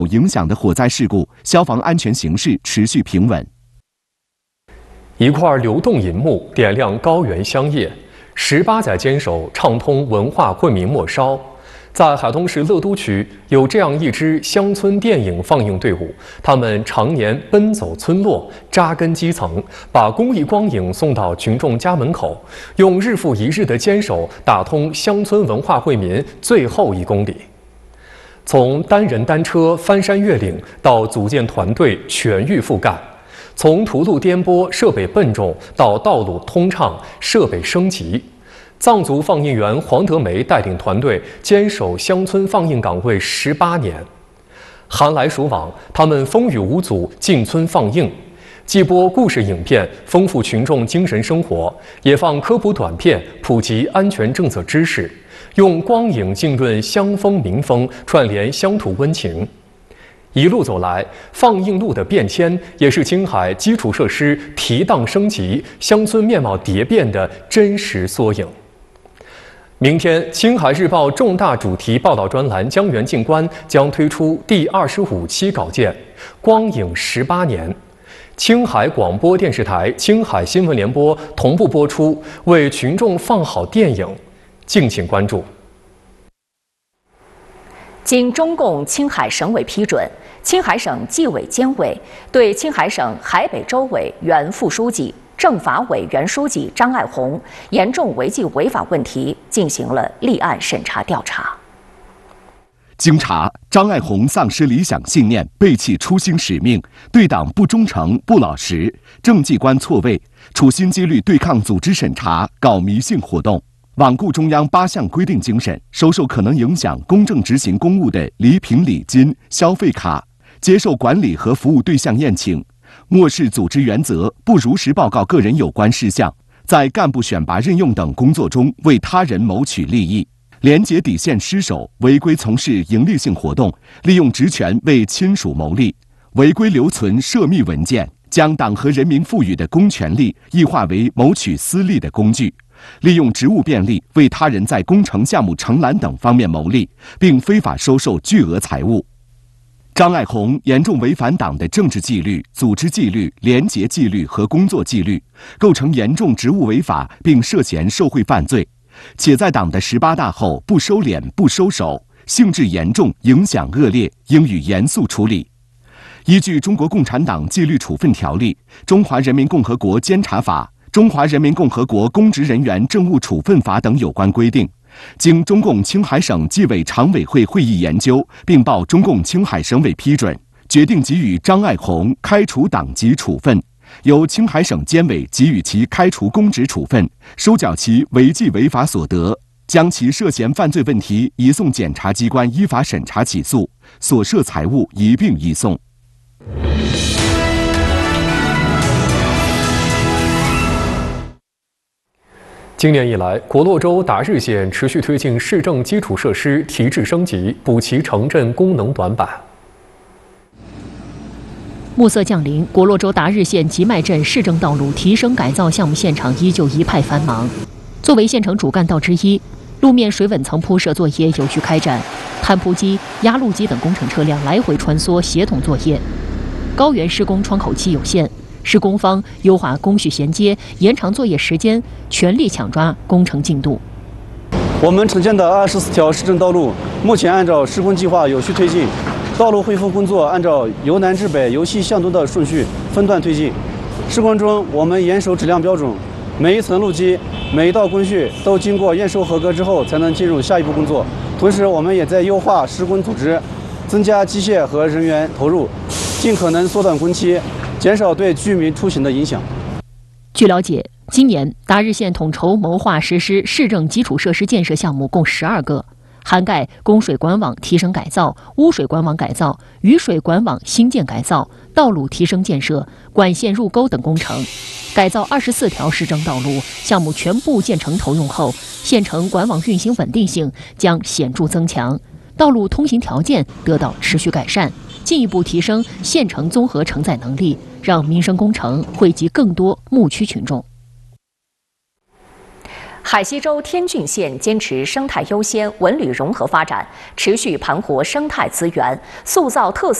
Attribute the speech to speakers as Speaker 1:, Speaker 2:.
Speaker 1: 影响的火灾事故，消防安全形势持续平稳。
Speaker 2: 一块流动银幕点亮高原香叶，18载坚守畅通文化惠民末梢。在海东市乐都区，有这样一支乡村电影放映队伍，他们常年奔走村落，扎根基层，把公益光影送到群众家门口，用日复一日的坚守，打通乡村文化惠民最后1公里。从单人单车翻山越岭到组建团队全域覆盖，从途路颠簸、设备笨重到道路通畅、设备升级。藏族放映员黄德梅带领团队坚守乡村放映岗位18年，寒来暑往，他们风雨无阻进村放映，既播故事影片，丰富群众精神生活，也放科普短片，普及安全政策知识，用光影浸润乡风民风，串联乡土温情。一路走来，放映路的变迁也是青海基础设施提档升级、乡村面貌蝶变的真实缩影。明天，青海日报重大主题报道专栏《江源静观》将推出第25期稿件《光影18年》，青海广播电视台、青海新闻联播同步播出，为群众放好电影。敬请关注。
Speaker 3: 经中共青海省委批准，青海省纪委监委对青海省海北州委原副书记、政法委原书记张爱红严重违纪违法问题进行了立案审查调查。
Speaker 1: 经查，张爱红丧失理想信念，背弃初心使命，对党不忠诚、不老实，政绩观错位，处心积虑对抗组织审查，搞迷信活动。罔顾中央8项规定精神，收受可能影响公正执行公务的礼品礼金、消费卡，接受管理和服务对象宴请，漠视组织原则，不如实报告个人有关事项，在干部选拔任用等工作中为他人谋取利益，廉洁底线失守，违规从事营利性活动，利用职权为亲属谋利，违规留存涉密文件，将党和人民赋予的公权力异化为谋取私利的工具，利用职务便利为他人在工程项目承揽等方面谋利，并非法收受巨额财物。张爱红严重违反党的政治纪律、组织纪律、廉洁纪律和工作纪律，构成严重职务违法，并涉嫌受贿犯罪，且在党的18大后不收敛、不收手，性质严重，影响恶劣，应予严肃处理。依据《中国共产党纪律处分条例》、《中华人民共和国监察法》、《中华人民共和国公职人员政务处分法》等有关规定，经中共青海省纪委常委会会议研究，并报中共青海省委批准，决定给予张爱红开除党籍处分，由青海省监委给予其开除公职处分，收缴其违纪违法所得，将其涉嫌犯罪问题移送检察机关依法审查起诉，所涉财物一并移送。
Speaker 2: 今年以来，国洛州达日县持续推进市政基础设施提质升级，补齐城镇功能短板。
Speaker 4: 暮色降临，国洛州达日县吉迈镇市政道路提升改造项目现场依旧一派繁忙。作为县城主干道之一，路面水稳层铺设作业有序开展，摊铺机、压路机等工程车辆来回穿梭，协同作业。高原施工窗口期有限，施工方优化工序衔接，延长作业时间，全力抢抓工程进度。
Speaker 5: 我们承建的24条市政道路目前按照施工计划有序推进，道路恢复工作按照由南至北、由西向东的顺序分段推进。施工中，我们严守质量标准，每一层路基、每一道工序都经过验收合格之后才能进入下一步工作。同时，我们也在优化施工组织，增加机械和人员投入，尽可能缩短工期，减少对居民出行的影响。
Speaker 4: 据了解，今年达日县统筹谋划实施市政基础设施建设项目共12个，涵盖供水管网提升改造、污水管网改造、雨水管网新建改造、道路提升建设、管线入沟等工程。改造24条市政道路项目全部建成投用后，县城管网运行稳定性将显著增强，道路通行条件得到持续改善，进一步提升县城综合承载能力，让民生工程惠及更多牧区群众。
Speaker 3: 海西州天峻县坚持生态优先、文旅融合发展，持续盘活生态资源，塑造特色。